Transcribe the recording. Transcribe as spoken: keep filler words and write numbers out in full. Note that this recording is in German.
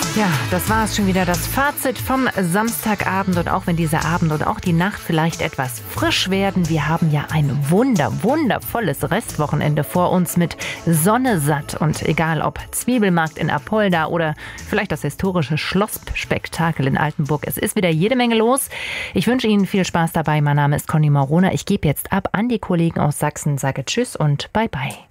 Ja, das war es schon wieder, das Fazit vom Samstagabend. Und auch wenn dieser Abend und auch die Nacht vielleicht etwas frisch werden, wir haben ja ein wunder, wundervolles Restwochenende vor uns mit Sonne satt. Und egal ob Zwiebelmarkt in Apolda oder vielleicht das historische Schlossspektakel in Altenburg, es ist wieder jede Menge los. Ich wünsche Ihnen viel Spaß dabei. Mein Name ist Conny Morona. Ich gebe jetzt ab an die Kollegen aus Sachsen, sage Tschüss und Bye-bye.